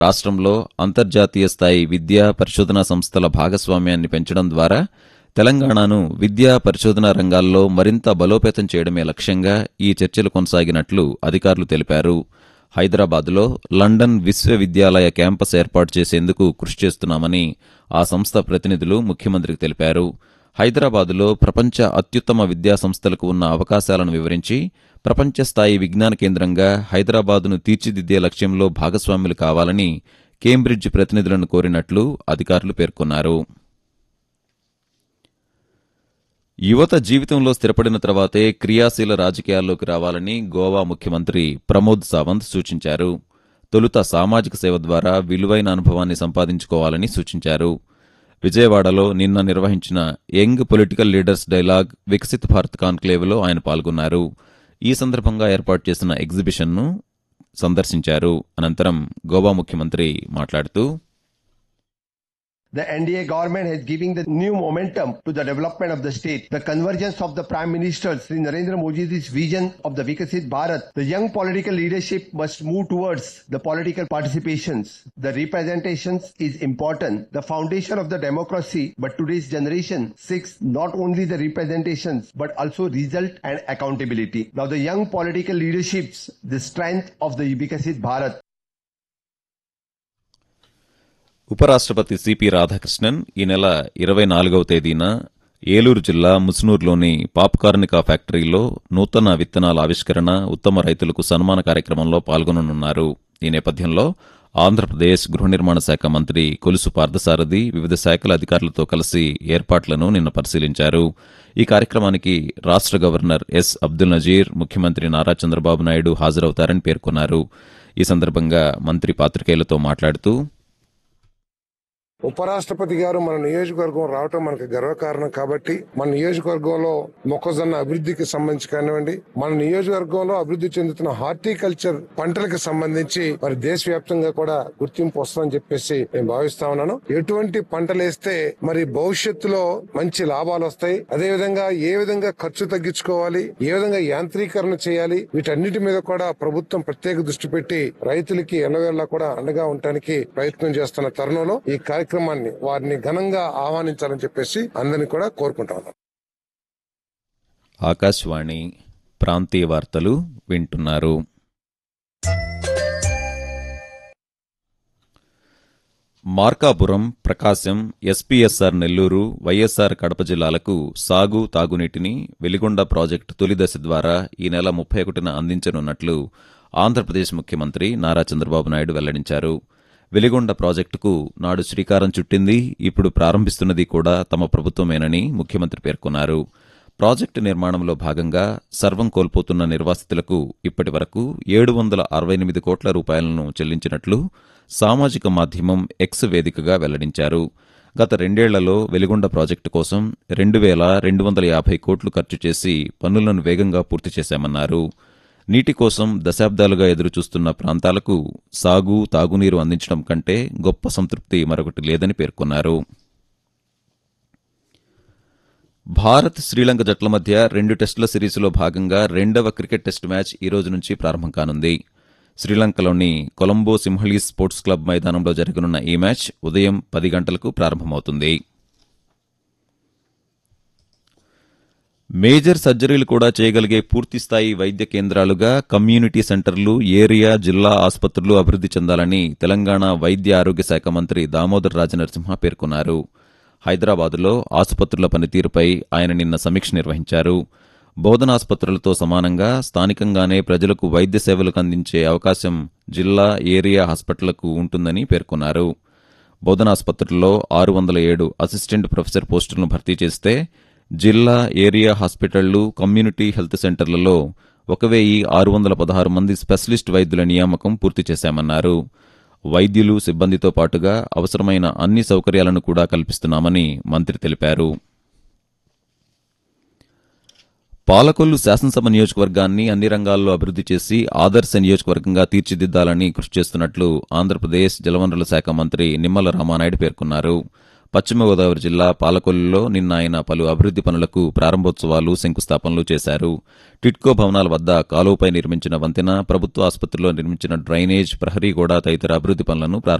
రాష్ట్రంలో అంతర్జాతీయ స్థాయి విద్యా పరిశోధనా సంస్థల భాగస్వామ్యాన్ని పెంచడం ద్వారా తెలంగాణను విద్యా పరిశోధనా రంగాల్లో మరింత బలోపేతం చేయడమే లక్ష్యంగా ఈ చర్చలు కొనసాగినట్లు అధికారులు తెలిపారు. హైదరాబాద్లో లండన్ విశ్వవిద్యాలయ క్యాంపస్ ఏర్పాటు చేసేందుకు కృషి చేస్తున్నామని ఆ సంస్థ ప్రతినిధులు ముఖ్యమంత్రికి తెలిపారు. హైదరాబాదులో ప్రపంచ అత్యుత్తమ విద్యా సంస్థలకు ఉన్న అవకాశాలను వివరించి ప్రపంచ స్థాయి విజ్ఞాన కేంద్రంగా హైదరాబాదును తీర్చిదిద్దే లక్ష్యంలో భాగస్వాములు కావాలని కేంబ్రిడ్జ్ ప్రతినిధులను కోరినట్లు అధికారులు పేర్కొన్నారు. యువత జీవితంలో స్థిరపడిన తర్వాతే క్రియాశీల రాజకీయాల్లోకి రావాలని గోవా ముఖ్యమంత్రి ప్రమోద్ సావంత్ సూచించారు. తొలుత సామాజిక సేవ ద్వారా విలువైన అనుభవాన్ని సంపాదించుకోవాలని సూచించారు. విజయవాడలో నిన్న నిర్వహించిన young political leaders dialogue Viksit Bharat కాన్క్లేవ్లో ఆయన పాల్గొన్నారు. ఈ సందర్భంగా ఏర్పాటు చేసిన ఎగ్జిబిషన్ను సందర్శించారు. అనంతరం గోవా ముఖ్యమంత్రి మాట్లాడుతూ, The NDA government is giving the new momentum to the development of the state. The convergence of the Prime Minister Sri Narendra Modi's vision of the Vikasit Bharat. The young political leadership must move towards the political participations. The representations is important, the foundation of the democracy, but today's generation seeks not only the representations but also result and accountability. Now the young political leaderships, the strength of the Vikasit Bharat. ఉపరాష్ట్రపతి CP Radhakrishnan ఈ నెల 24వ తేదీన ఏలూరు జిల్లా ముసునూరులోని పాప్కార్నికా ఫ్యాక్టరీలో నూతన విత్తనాల ఆవిష్కరణ, ఉత్తమ రైతులకు సన్మాన కార్యక్రమంలో పాల్గొననున్నారు. ఈ నేపథ్యంలో ఆంధ్రప్రదేశ్ గృహ నిర్మాణ శాఖ మంత్రి కొలుసు పార్థసారథి వివిధ శాఖల అధికారులతో కలిసి ఏర్పాట్లను నిన్న పరిశీలించారు. ఈ కార్యక్రమానికి రాష్ట్ర గవర్నర్ ఎస్ అబ్దుల్ నజీర్, ముఖ్యమంత్రి నారా చంద్రబాబు నాయుడు హాజరవుతారని పేర్కొన్నారు. ఈ సందర్భంగా మంత్రి పాత్రికేయులతో మాట్లాడుతూ, ఉపరాష్ట్రపతి గారు మన నియోజకవర్గం రావటం మనకు గర్వకారణం. కాబట్టి మన నియోజకవర్గంలో మొక్కజొన్న అభివృద్ధికి సంబంధించి కానివ్వండి, మన నియోజకవర్గంలో అభివృద్ధి చెందుతున్న హార్టికల్చర్ పంటలకు సంబంధించి మరి దేశవ్యాప్తంగా కూడా గుర్తింపు వస్తుందని చెప్పేసి నేను భావిస్తా ఉన్నాను. ఎటువంటి పంటలు వేస్తే మరి భవిష్యత్తులో మంచి లాభాలు వస్తాయి, అదేవిధంగా ఏ విధంగా ఖర్చు తగ్గించుకోవాలి, ఏ విధంగా యాంత్రీకరణ చేయాలి, వీటన్నిటి మీద కూడా ప్రభుత్వం ప్రత్యేక దృష్టి పెట్టి రైతులకి ఎల్లవేళలా కూడా అండగా ఉండటానికి ప్రయత్నం చేస్తున్న తరుణంలో ఈ వారిని ఘనంగా ఆహ్వానించాలని చెప్పేసి అందరినీ కూడా కోరుకుంటా ఉన్నాం. ఆకాశవాణి ప్రాంతీయ వార్తలు వింటున్నారు. మార్కాపురం, ప్రకాశం, ఎస్పీఎస్ఆర్ నెల్లూరు, వైఎస్ఆర్ కడప జిల్లాలకు సాగు, తాగునీటిని వెలిగొండ ప్రాజెక్టు తొలి దశ ద్వారా ఈ నెల 31న అందించనున్నట్లు ఆంధ్రప్రదేశ్ ముఖ్యమంత్రి నారా చంద్రబాబు నాయుడు వెల్లడించారు. వెలిగొండ ప్రాజెక్టుకు నాడు శ్రీకారం చుట్టింది, ఇప్పుడు ప్రారంభిస్తున్నది కూడా తమ ప్రభుత్వమేనని ముఖ్యమంత్రి పేర్కొన్నారు. ప్రాజెక్టు నిర్మాణంలో భాగంగా సర్వం కోల్పోతున్న నిర్వాసితులకు ఇప్పటి వరకు 768 కోట్ల రూపాయలను చెల్లించినట్లు సామాజిక మాధ్యమం ఎక్స్ వేదికగా వెల్లడించారు. గత 2 ఏళ్లలో వెలిగొండ ప్రాజెక్టు కోసం 2,250 కోట్లు ఖర్చు చేసి పనులను వేగంగా పూర్తి చేశామన్నారు. నీటి కోసం దశాబ్దాలుగా ఎదురుచూస్తున్న ప్రాంతాలకు సాగు, తాగునీరు అందించడం కంటే గొప్ప సంతృప్తి మరొకటి లేదని పేర్కొన్నారు. భారత్, శ్రీలంక జట్ల మధ్య 2 టెస్టుల సిరీస్లో భాగంగా 2వ క్రికెట్ టెస్టు మ్యాచ్ ఈ రోజు నుంచి ప్రారంభం కానుంది. శ్రీలంకలోని కొలంబో సింహళీస్ స్పోర్ట్స్ క్లబ్ మైదానంలో జరగనున్న ఈ మ్యాచ్ ఉదయం 10 గంటలకు ప్రారంభమవుతుంది. మేజర్ సర్జరీలు కూడా చేయగలిగే పూర్తిస్థాయి వైద్య కేంద్రాలుగా కమ్యూనిటీ సెంటర్లు, ఏరియా, జిల్లా ఆసుపత్రులు అభివృద్ధి చెందాలని తెలంగాణ వైద్య ఆరోగ్య శాఖ మంత్రి దామోదర్ రాజనరసింహ పేర్కొన్నారు. హైదరాబాదులో ఆసుపత్రుల పనితీరుపై ఆయన నిన్న సమీక్ష నిర్వహించారు. బోధనాసుపత్రులతో సమానంగా స్థానికంగానే ప్రజలకు వైద్య సేవలకు అందించే అవకాశం జిల్లా, ఏరియా హాస్పిటళ్లకు ఉంటుందని పేర్కొన్నారు. బోధనాసుపత్రుల్లో 607 అసిస్టెంట్ ప్రొఫెసర్ పోస్టులను భర్తీ చేస్తే జిల్లా, ఏరియా హాస్పిటళ్లు, కమ్యూనిటీ హెల్త్ సెంటర్లలో 1,616 మంది స్పెషలిస్ట్ వైద్యుల నియామకం పూర్తి చేశామన్నారు. వైద్యులు, సిబ్బందితో పాటుగా అవసరమైన అన్ని సౌకర్యాలను కూడా కల్పిస్తున్నామని మంత్రి తెలిపారు. పాలకొల్లు శాసనసభ నియోజకవర్గాన్ని అన్ని రంగాల్లో అభివృద్ధి చేసి ఆదర్శ నియోజకవర్గంగా తీర్చిదిద్దాలని కృషి చేస్తున్నట్లు ఆంధ్రప్రదేశ్ జలవనరుల శాఖ మంత్రి నిమ్మల రామానాయుడు పేర్కొన్నారు. పశ్చిమ గోదావరి జిల్లా పాలకొల్లులో నిన్న ఆయన పలు అభివృద్ది పనులకు ప్రారంభోత్సవాలు, శంకుస్థాపనలు చేశారు. టిడ్కో భవనాల వద్ద కాలువపై నిర్మించిన వంతెన, ప్రభుత్వ ఆసుపత్రిలో నిర్మించిన డ్రైనేజ్, ప్రహరీ గోడ తదితర అభివృద్ది పనులను ప్రారంభించారు.